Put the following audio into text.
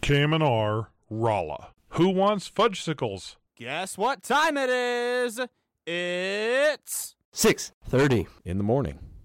KMNR, Rolla. Who wants fudgesicles? Guess what time it is? It's 6:30 in the morning.